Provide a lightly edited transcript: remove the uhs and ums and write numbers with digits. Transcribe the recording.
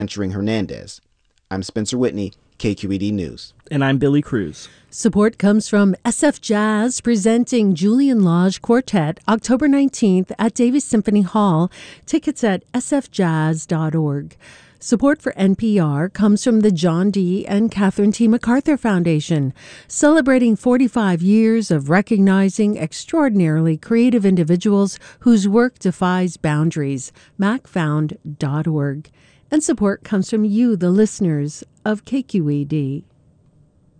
featuring Hernandez. I'm Spencer Whitney, KQED News. And I'm Billy Cruz. Support comes from SF Jazz presenting Julian Lage Quartet October 19th at Davis Symphony Hall. Tickets at sfjazz.org. Support for NPR comes from the John D. and Catherine T. MacArthur Foundation, celebrating 45 years of recognizing extraordinarily creative individuals whose work defies boundaries. macfound.org. And support comes from you, the listeners of KQED.